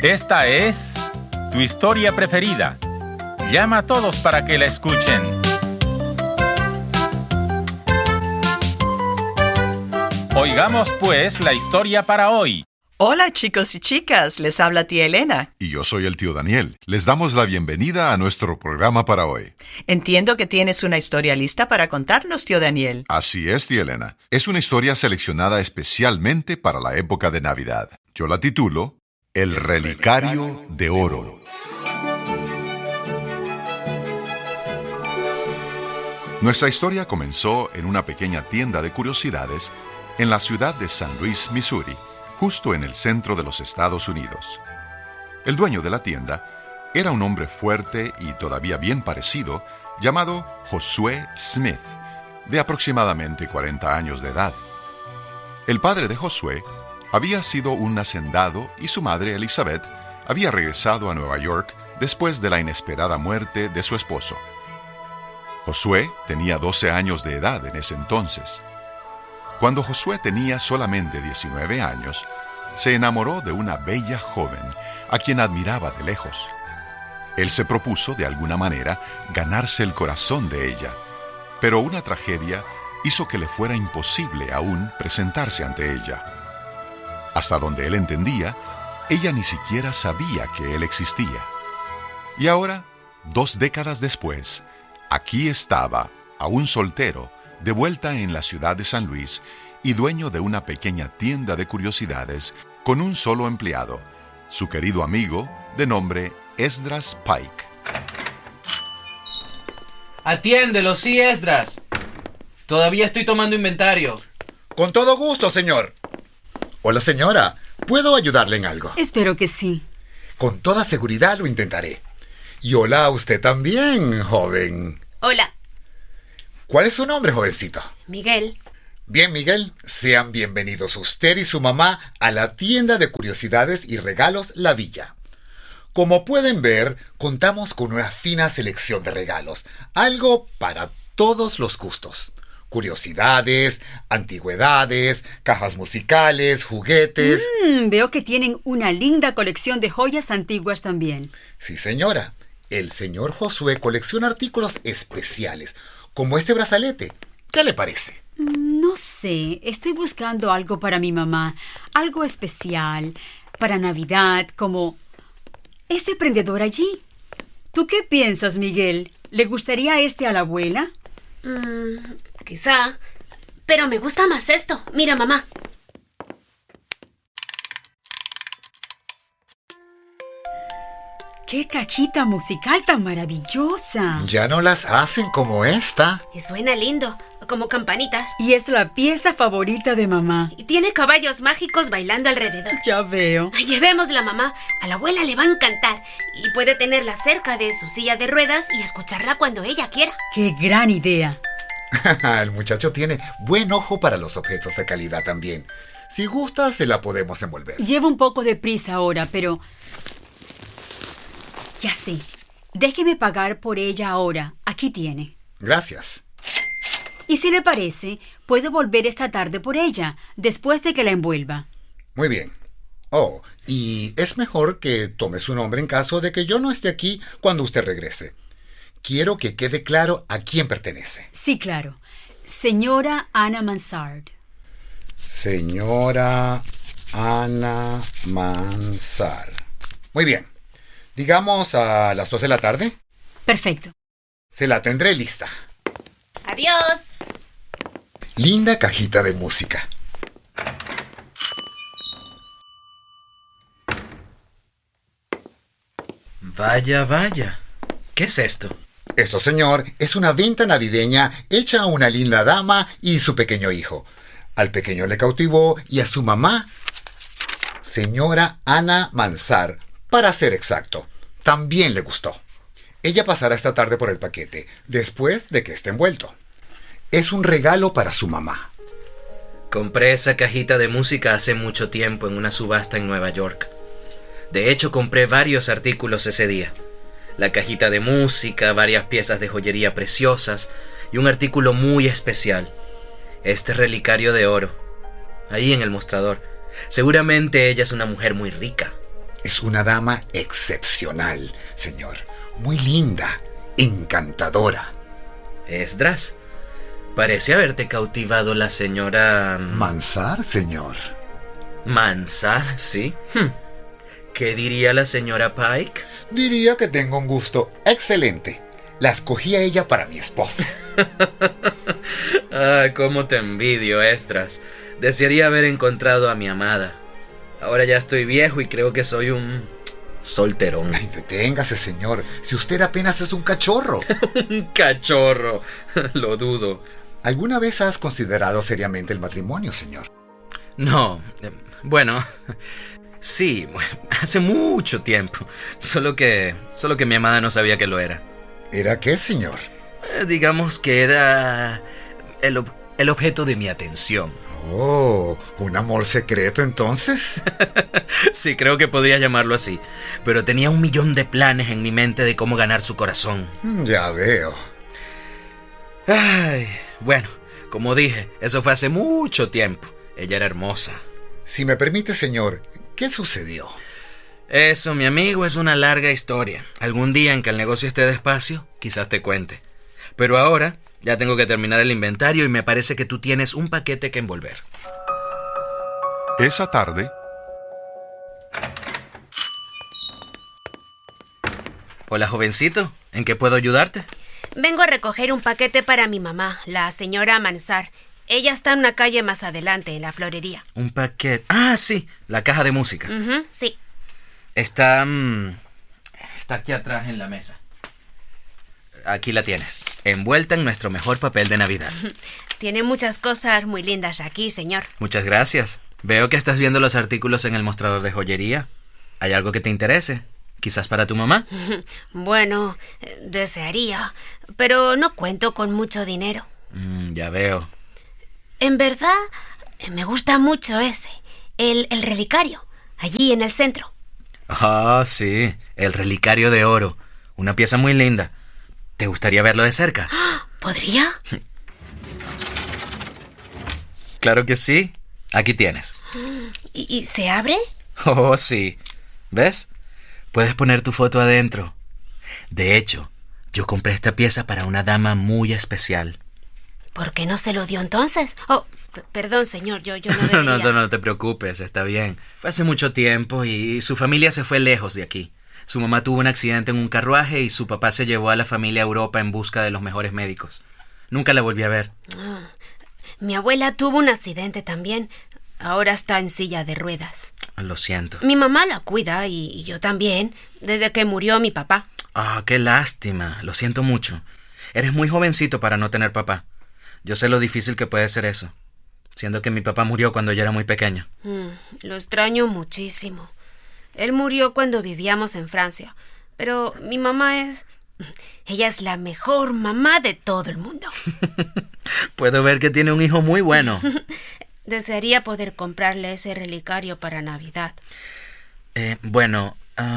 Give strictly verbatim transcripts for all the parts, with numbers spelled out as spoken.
Esta es tu historia preferida. Llama a todos para que la escuchen. Oigamos pues la historia para hoy. Hola chicos y chicas, les habla tía Elena. Y yo soy el tío Daniel. Les damos la bienvenida a nuestro programa para hoy. Entiendo que tienes una historia lista para contarnos, tío Daniel. Así es, tía Elena. Es una historia seleccionada especialmente para la época de Navidad. Yo la titulo El Relicario de Oro. Nuestra historia comenzó en una pequeña tienda de curiosidades en la ciudad de San Luis, Missouri, justo en el centro de los Estados Unidos. El dueño de la tienda era un hombre fuerte y todavía bien parecido, llamado Josué Smith, de aproximadamente cuarenta años de edad. El padre de Josué había sido un hacendado y su madre, Elizabeth, había regresado a Nueva York después de la inesperada muerte de su esposo. Josué tenía doce años de edad en ese entonces. Cuando Josué tenía solamente diecinueve años, se enamoró de una bella joven a quien admiraba de lejos. Él se propuso, de alguna manera, ganarse el corazón de ella, pero una tragedia hizo que le fuera imposible aún presentarse ante ella. Hasta donde él entendía, ella ni siquiera sabía que él existía. Y ahora, dos décadas después, aquí estaba, aún soltero, de vuelta en la ciudad de San Luis y dueño de una pequeña tienda de curiosidades con un solo empleado, su querido amigo de nombre Esdras Pike. Atiéndelo, sí, Esdras. Todavía estoy tomando inventario. Con todo gusto, señor. Hola, señora. ¿Puedo ayudarle en algo? Espero que sí. Con toda seguridad lo intentaré. Y hola a usted también, joven. Hola. ¿Cuál es su nombre, jovencito? Miguel. Bien, Miguel, sean bienvenidos usted y su mamá a la tienda de curiosidades y regalos La Villa. Como pueden ver, contamos con una fina selección de regalos, algo para todos los gustos. Curiosidades, antigüedades, cajas musicales, juguetes. Mm, veo que tienen una linda colección de joyas antiguas también. Sí, señora. El señor Josué colecciona artículos especiales, como este brazalete. ¿Qué le parece? No sé, estoy buscando algo para mi mamá, algo especial, para Navidad, como ese prendedor allí. ¿Tú qué piensas, Miguel? ¿Le gustaría este a la abuela? Mm, quizá, pero me gusta más esto. Mira, mamá. ¡Qué cajita musical tan maravillosa! Ya no las hacen como esta. Y suena lindo, como campanitas. Y es la pieza favorita de mamá. Y tiene caballos mágicos bailando alrededor. Ya veo. Llevémosla, mamá. A la abuela le va a encantar. Y puede tenerla cerca de su silla de ruedas y escucharla cuando ella quiera. ¡Qué gran idea! El muchacho tiene buen ojo para los objetos de calidad también. Si gusta, se la podemos envolver. Llevo un poco de prisa ahora, pero... Ya sé. Déjeme pagar por ella ahora. Aquí tiene. Gracias. Y si le parece, puedo volver esta tarde por ella, después de que la envuelva. Muy bien. Oh, y es mejor que tome su nombre en caso de que yo no esté aquí cuando usted regrese. Quiero que quede claro a quién pertenece. Sí, claro. Señora Ana Mansard. Señora Ana Mansard. Muy bien. Digamos a las dos de la tarde. Perfecto. Se la tendré lista. Adiós. Linda cajita de música. Vaya, vaya. ¿Qué es esto? Esto, señor, es una venta navideña hecha a una linda dama y su pequeño hijo. Al pequeño le cautivó y a su mamá, señora Ana Mansard, para ser exacto, también le gustó. Ella pasará esta tarde por el paquete, después de que esté envuelto. Es un regalo para su mamá. Compré esa cajita de música hace mucho tiempo en una subasta en Nueva York. De hecho, compré varios artículos ese día. La cajita de música, varias piezas de joyería preciosas y un artículo muy especial. Este relicario de oro. Ahí en el mostrador. Seguramente ella es una mujer muy rica. Es una dama excepcional, señor. Muy linda, encantadora. Esdras, parece haberte cautivado la señora... Mansar, señor. Mansar, ¿sí? Hm. ¿Qué diría la señora Pike? Diría que tengo un gusto excelente. La escogí a ella para mi esposa. Ah, cómo te envidio, Esdras. Desearía haber encontrado a mi amada. Ahora ya estoy viejo y creo que soy un solterón. Ay, deténgase, señor. Si usted apenas es un cachorro. Un cachorro. Lo dudo. ¿Alguna vez has considerado seriamente el matrimonio, señor? No. Eh, bueno... Sí, bueno, hace mucho tiempo. Solo que... Solo que mi amada no sabía que lo era. ¿Era qué, señor? Eh, digamos que era... El, ob- el objeto de mi atención. Oh, ¿un amor secreto entonces? Sí, creo que podría llamarlo así. Pero tenía un millón de planes en mi mente de cómo ganar su corazón. Ya veo. Ay, bueno, como dije, eso fue hace mucho tiempo. Ella era hermosa. Si me permite, señor, ¿qué sucedió? Eso, mi amigo, es una larga historia. Algún día en que el negocio esté despacio, quizás te cuente. Pero ahora ya tengo que terminar el inventario y me parece que tú tienes un paquete que envolver. Esa tarde, Hola, jovencito. ¿En qué puedo ayudarte? Vengo a recoger un paquete para mi mamá, la señora Mansar. Ella está en una calle más adelante, en la florería. Un paquete... Ah, sí, la caja de música. Uh-huh, sí. Está... mm, está aquí atrás en la mesa. Aquí la tienes, envuelta en nuestro mejor papel de Navidad. Tiene muchas cosas muy lindas aquí, señor. Muchas gracias. Veo que estás viendo los artículos en el mostrador de joyería. ¿Hay algo que te interese? ¿Quizás para tu mamá? Bueno, eh, desearía, pero no cuento con mucho dinero. Mm, ya veo. En verdad, eh, me gusta mucho ese, el, el relicario, allí en el centro. Ah, sí, el relicario de oro. Una pieza muy linda. ¿Te gustaría verlo de cerca? ¿Podría? Claro que sí. Aquí tienes. ¿Y, y se abre? Oh, sí. ¿Ves? Puedes poner tu foto adentro. De hecho, yo compré esta pieza para una dama muy especial. ¿Por qué no se lo dio entonces? Oh, p- perdón, señor, yo, yo no No, debería... no, no, no te preocupes, está bien. Fue hace mucho tiempo y su familia se fue lejos de aquí. Su mamá tuvo un accidente en un carruaje y su papá se llevó a la familia a Europa en busca de los mejores médicos. Nunca la volví a ver. Ah, mi abuela tuvo un accidente también. Ahora está en silla de ruedas. Lo siento. Mi mamá la cuida y, y yo también, desde que murió mi papá. Ah, qué lástima. Lo siento mucho. Eres muy jovencito para no tener papá. Yo sé lo difícil que puede ser eso, siendo que mi papá murió cuando yo era muy pequeño. Mm, lo extraño muchísimo. Él murió cuando vivíamos en Francia, pero mi mamá es... Ella es la mejor mamá de todo el mundo. Puedo ver que tiene un hijo muy bueno. Desearía poder comprarle ese relicario para Navidad. Eh, bueno,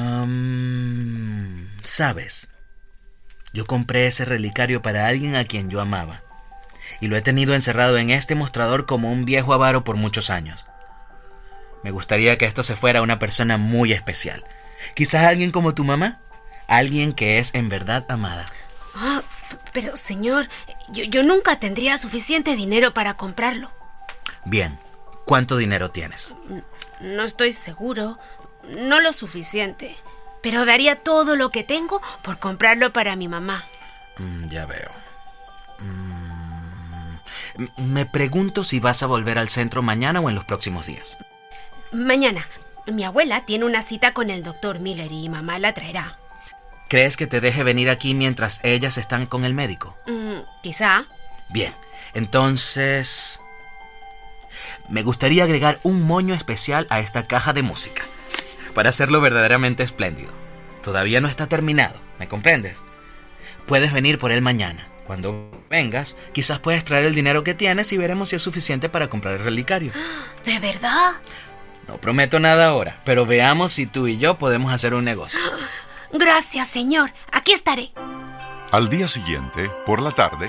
um, ¿sabes? Yo compré ese relicario para alguien a quien yo amaba. Y lo he tenido encerrado en este mostrador como un viejo avaro por muchos años. Me gustaría que esto se fuera a una persona muy especial. Quizás alguien como tu mamá. Alguien que es en verdad amada. Ah, p- pero señor, yo, yo nunca tendría suficiente dinero para comprarlo. Bien, ¿cuánto dinero tienes? No estoy seguro, no lo suficiente, pero daría todo lo que tengo por comprarlo para mi mamá. Mm, ya veo. Mm, me pregunto si vas a volver al centro mañana o en los próximos días. Mañana, mi abuela tiene una cita con el doctor Miller y mamá la traerá. ¿Crees que te deje venir aquí mientras ellas están con el médico? Mm, quizá. Bien, entonces... me gustaría agregar un moño especial a esta caja de música, para hacerlo verdaderamente espléndido. Todavía no está terminado, ¿me comprendes? Puedes venir por él mañana. Cuando vengas, quizás puedes traer el dinero que tienes y veremos si es suficiente para comprar el relicario. ¿De verdad? No prometo nada ahora, pero veamos si tú y yo podemos hacer un negocio. Gracias, señor. Aquí estaré. Al día siguiente, por la tarde,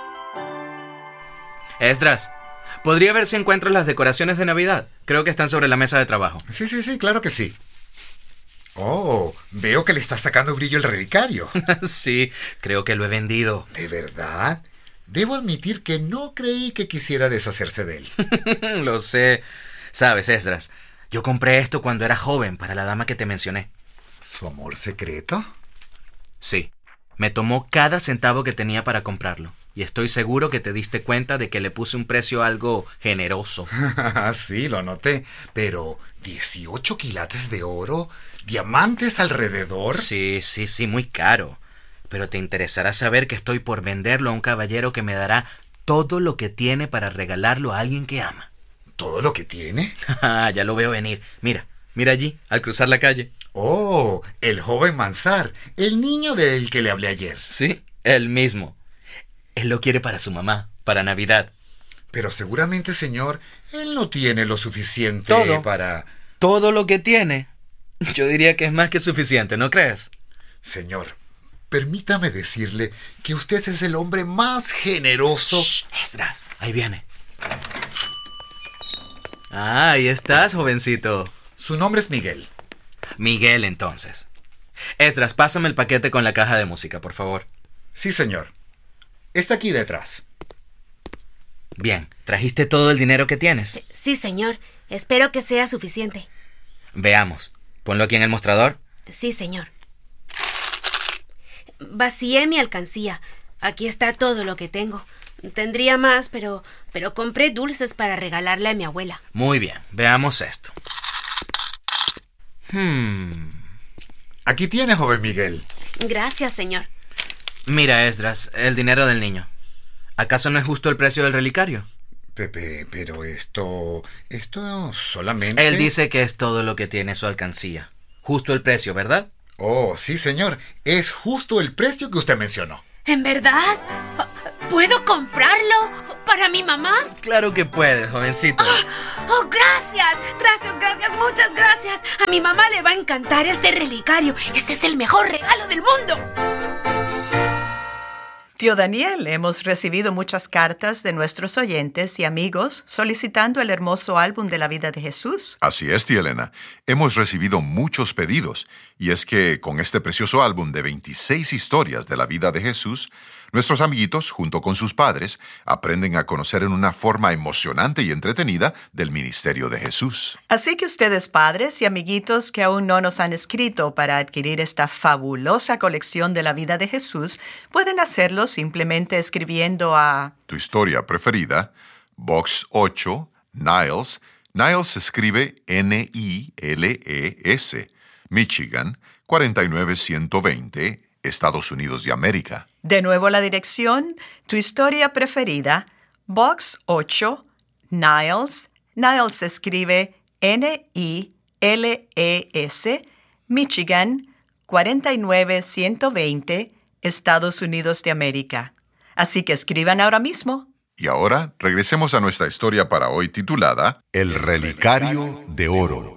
Esdras, ¿podría ver si encuentro las decoraciones de Navidad? Creo que están sobre la mesa de trabajo. Sí, sí, sí, claro que sí. Oh, veo que le está sacando brillo el relicario. Sí, creo que lo he vendido. ¿De verdad? Debo admitir que no creí que quisiera deshacerse de él. Lo sé. Sabes, Esdras, yo compré esto cuando era joven para la dama que te mencioné. ¿Su amor secreto? Sí. Me tomó cada centavo que tenía para comprarlo. Y estoy seguro que te diste cuenta de que le puse un precio algo generoso. Sí, lo noté. Pero, ¿dieciocho quilates de oro? ¿Diamantes alrededor? Sí, sí, sí, muy caro. Pero te interesará saber que estoy por venderlo a un caballero que me dará todo lo que tiene para regalarlo a alguien que ama. ¿Todo lo que tiene? Ya lo veo venir. Mira, mira allí, al cruzar la calle. Oh, el joven Mansar, el niño del que le hablé ayer. Sí, él mismo. Él lo quiere para su mamá, para Navidad. Pero seguramente, señor, él no tiene lo suficiente Todo. para... Todo lo que tiene. Yo diría que es más que suficiente, ¿no crees? Señor, permítame decirle que usted es el hombre más generoso... Shh, Esdras, ahí viene. Ah, ahí estás, jovencito. Su nombre es Miguel. Miguel, entonces. Esdras, pásame el paquete con la caja de música, por favor. Sí, señor. Está aquí detrás. Bien, ¿trajiste todo el dinero que tienes? Sí, señor. Espero que sea suficiente. Veamos. Ponlo aquí en el mostrador. Sí, señor. Vacié mi alcancía. Aquí está todo lo que tengo. Tendría más, pero, pero compré dulces para regalarle a mi abuela. Muy bien, veamos esto. Hmm. Aquí tiene, joven Miguel. Gracias, señor. Mira, Esdras, el dinero del niño. ¿Acaso no es justo el precio del relicario? Pepe, pero esto... Esto solamente... Él dice que es todo lo que tiene su alcancía. Justo el precio, ¿verdad? Oh, sí, señor. Es justo el precio que usted mencionó. ¿En verdad? ¿Puedo comprarlo para mi mamá? Claro que puedes, jovencito. Oh, oh, gracias, gracias, gracias, muchas gracias. A mi mamá le va a encantar este relicario. Este es el mejor regalo del mundo. Tío Daniel, hemos recibido muchas cartas de nuestros oyentes y amigos solicitando el hermoso álbum de la vida de Jesús. Así es, tía Elena. Hemos recibido muchos pedidos, y es que con este precioso álbum de veintiséis historias de la vida de Jesús, nuestros amiguitos, junto con sus padres, aprenden a conocer en una forma emocionante y entretenida del ministerio de Jesús. Así que ustedes, padres y amiguitos que aún no nos han escrito para adquirir esta fabulosa colección de la vida de Jesús, pueden hacerlo simplemente escribiendo a... Tu historia preferida, Box ocho, Niles. Niles se escribe N I L E S, Michigan, cuarenta y nueve ciento veinte, Estados Unidos de América. De nuevo la dirección, tu historia preferida, Box ocho, Niles. Niles se escribe N I L E S, Michigan, cuarenta y nueve ciento veinte, Estados Unidos de América. Así que escriban ahora mismo. Y ahora regresemos a nuestra historia para hoy titulada El Relicario de Oro.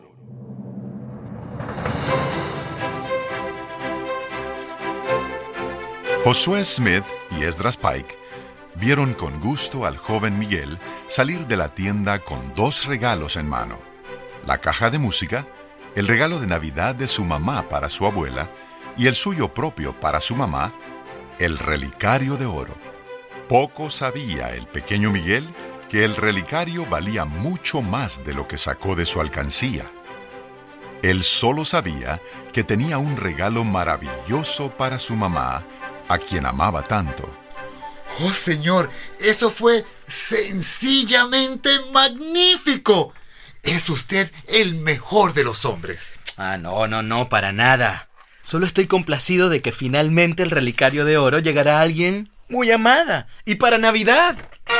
Josué Smith y Esdras Pike vieron con gusto al joven Miguel salir de la tienda con dos regalos en mano: la caja de música, el regalo de Navidad de su mamá para su abuela y el suyo propio para su mamá, el relicario de oro. Poco sabía el pequeño Miguel que el relicario valía mucho más de lo que sacó de su alcancía. Él solo sabía que tenía un regalo maravilloso para su mamá, a quien amaba tanto. ¡Oh, señor! ¡Eso fue sencillamente magnífico! Es usted el mejor de los hombres. Ah, no, no, no, para nada. Solo estoy complacido de que finalmente el relicario de oro llegará a alguien muy amada y para Navidad.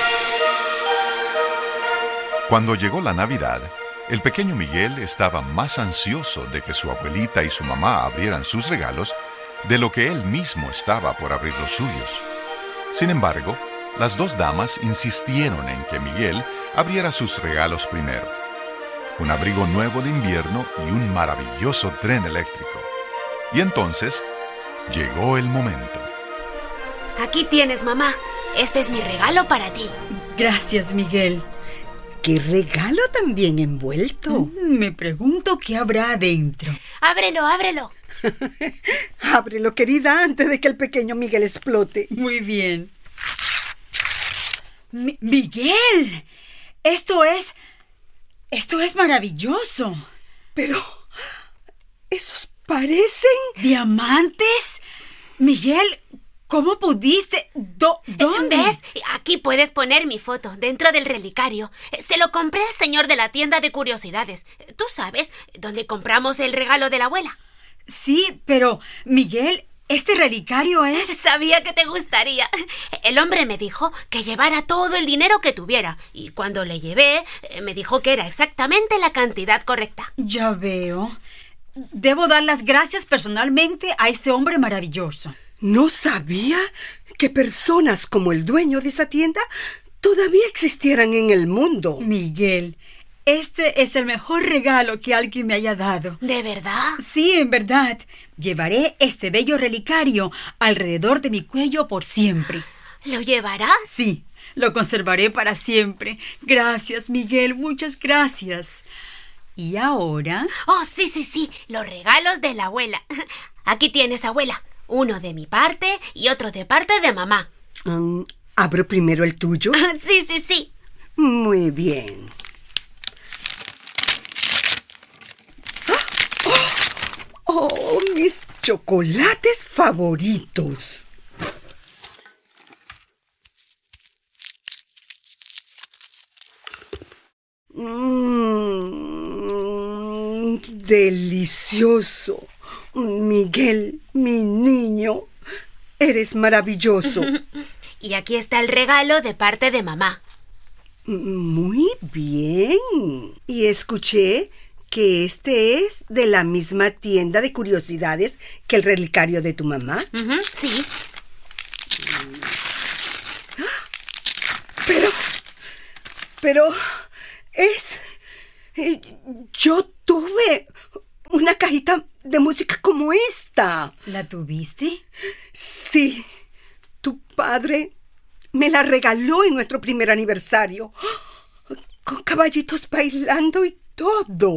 Cuando llegó la Navidad, el pequeño Miguel estaba más ansioso de que su abuelita y su mamá abrieran sus regalos de lo que él mismo estaba por abrir los suyos. Sin embargo, las dos damas insistieron en que Miguel abriera sus regalos primero: un abrigo nuevo de invierno y un maravilloso tren eléctrico. Y entonces llegó el momento. Aquí tienes, mamá. Este es mi regalo para ti. Gracias, Miguel. qué regalo tan bien envuelto. Mm, me pregunto qué habrá adentro. Ábrelo, ábrelo. Ábrelo, querida, antes de que el pequeño Miguel explote. Muy bien. Mi- Miguel, esto es... Esto es maravilloso. Pero... ¿esos parecen? ¿Diamantes? Miguel, ¿cómo pudiste? Do- ¿Dónde? ¿Ves? Aquí puedes poner mi foto dentro del relicario. Se lo compré al señor de la tienda de curiosidades. ¿Tú sabes dónde compramos el regalo de la abuela? Sí, pero, Miguel, este relicario es... Sabía que te gustaría. El hombre me dijo que llevara todo el dinero que tuviera. Y cuando le llevé, me dijo que era exactamente la cantidad correcta. Ya veo. Debo dar las gracias personalmente a ese hombre maravilloso. No sabía que personas como el dueño de esa tienda todavía existieran en el mundo. Miguel, este es el mejor regalo que alguien me haya dado. ¿De verdad? Sí, en verdad. Llevaré este bello relicario alrededor de mi cuello por siempre. ¿Lo llevarás? Sí, lo conservaré para siempre. Gracias, Miguel, muchas gracias. ¿Y ahora? Oh, sí, sí, sí, los regalos de la abuela. Aquí tienes, abuela. Uno de mi parte y otro de parte de mamá. Um, ¿Abro primero el tuyo? Sí, sí, sí. Muy bien. ¡Oh, mis chocolates favoritos! Mmm, delicioso. Miguel, mi niño, eres maravilloso. Y aquí está el regalo de parte de mamá. Muy bien. Y escuché que este es de la misma tienda de curiosidades que el relicario de tu mamá. Uh-huh, sí. Pero, pero, es... eh, yo tuve una cajita de música como esta. ¿La tuviste? Sí, tu padre me la regaló en nuestro primer aniversario, con caballitos bailando y todo.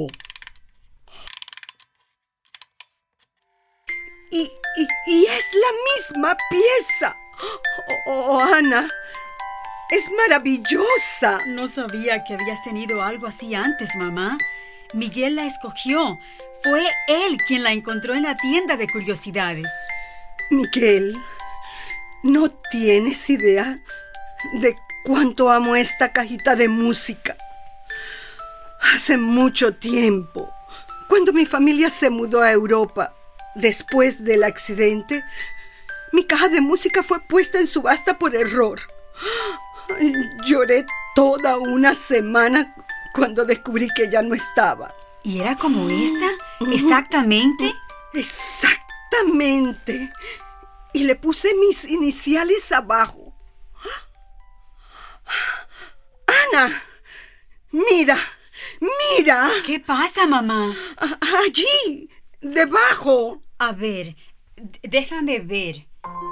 Y, y, y es la misma pieza. Oh, oh, Ana, es maravillosa. No sabía que habías tenido algo así antes, mamá. Miguel la escogió. Fue él quien la encontró en la tienda de curiosidades. Miguel, no tienes idea de cuánto amo esta cajita de música. Hace mucho tiempo, cuando mi familia se mudó a Europa, después del accidente, mi caja de música fue puesta en subasta por error. Lloré toda una semana cuando descubrí que ya no estaba. ¿Y era como esta? ¿Exactamente? Exactamente. Y le puse mis iniciales abajo. Ana, mira, mira. ¿Qué pasa, mamá? A- allí, debajo. A ver, d- déjame ver.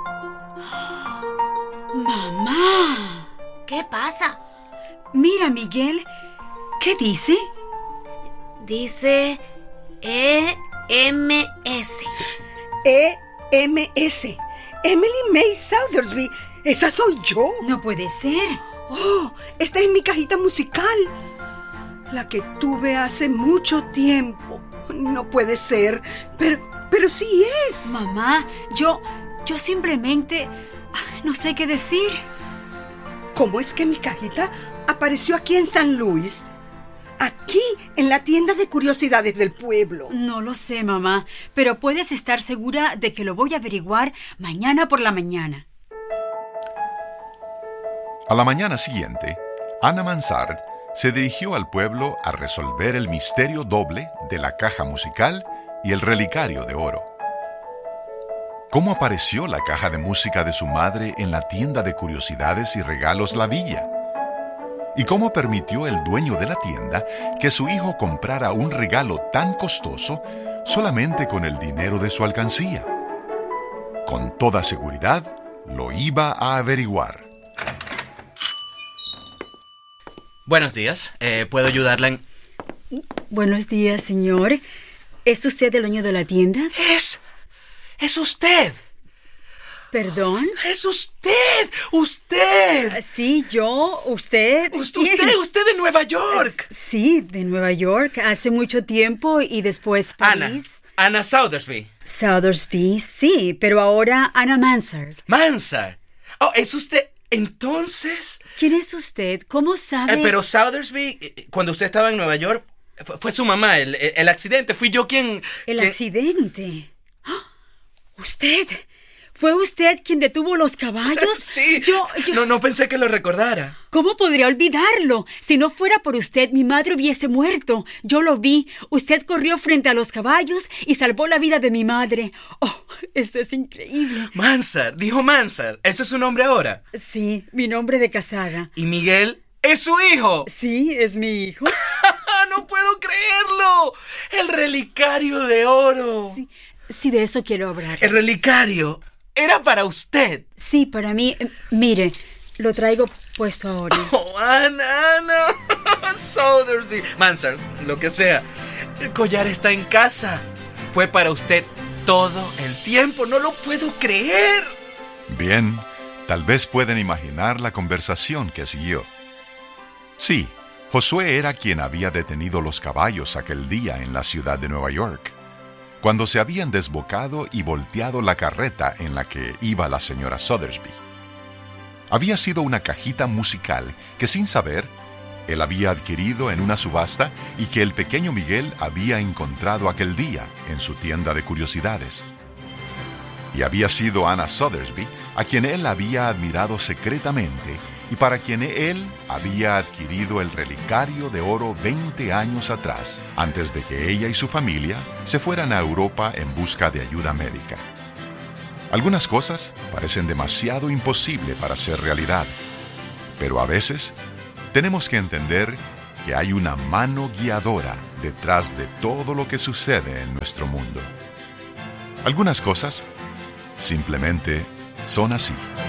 ¡Mamá! ¿Qué pasa? Mira, Miguel, ¿qué dice? Dice E M S. E M S. Emily May Sothersby. Esa soy yo. No puede ser. Oh, esta es mi cajita musical. La que tuve hace mucho tiempo. No puede ser. Pero, pero sí es. Mamá, yo, yo simplemente ah, no sé qué decir. ¿Cómo es que mi cajita apareció aquí en San Luis? Aquí, en la tienda de curiosidades del pueblo. No lo sé, mamá, pero puedes estar segura de que lo voy a averiguar mañana por la mañana. A la mañana siguiente, Ana Mansard se dirigió al pueblo a resolver el misterio doble de la caja musical y el relicario de oro. ¿Cómo apareció la caja de música de su madre en la tienda de curiosidades y regalos La Villa? ¿Y cómo permitió el dueño de la tienda que su hijo comprara un regalo tan costoso solamente con el dinero de su alcancía? Con toda seguridad, lo iba a averiguar. Buenos días. Eh, ¿Puedo ayudarla en...? Buenos días, señor. ¿Es usted el dueño de la tienda? ¡Es... es usted! ¿Perdón? ¡Es usted! ¡Usted! Sí, yo, usted. Usted, usted, usted de Nueva York. Sí, de Nueva York, hace mucho tiempo y después París. Ana, Ana Sothersby. Sothersby, sí, pero ahora Anna Mansard. Mansard. Oh, ¿es usted entonces? ¿Quién es usted? ¿Cómo sabe? Eh, pero Sothersby, eh, cuando usted estaba en Nueva York, fue, fue su mamá, el, el, el accidente. Fui yo quien... ¿El quien... accidente? ¡Oh! ¿Usted? ¿Fue usted quien detuvo los caballos? Sí. Yo, yo... No, no pensé que lo recordara. ¿Cómo podría olvidarlo? Si no fuera por usted, mi madre hubiese muerto. Yo lo vi. Usted corrió frente a los caballos y salvó la vida de mi madre. Oh, esto es increíble. Mansard, dijo Mansard. ¿Ese es su nombre ahora? Sí, mi nombre de casada. ¿Y Miguel es su hijo? Sí, es mi hijo. ¡No puedo creerlo! ¡El relicario de oro! Sí, sí, de eso quiero hablar. El relicario era para usted. Sí, para mí. Eh, mire, lo traigo puesto ahora. Oh, Ana, Ana. Sothersby. Mansard, lo que sea. El collar está en casa. Fue para usted todo el tiempo. No lo puedo creer. Bien, tal vez pueden imaginar la conversación que siguió. Sí, Josué era quien había detenido los caballos aquel día en la ciudad de Nueva York, cuando se habían desbocado y volteado la carreta en la que iba la señora Sothersby. Había sido una cajita musical que, sin saber, él había adquirido en una subasta y que el pequeño Miguel había encontrado aquel día en su tienda de curiosidades. Y había sido Anna Sothersby a quien él había admirado secretamente y para quien él había adquirido el relicario de oro veinte años atrás, antes de que ella y su familia se fueran a Europa en busca de ayuda médica. Algunas cosas parecen demasiado imposible para ser realidad, pero a veces tenemos que entender que hay una mano guiadora detrás de todo lo que sucede en nuestro mundo. Algunas cosas simplemente son así.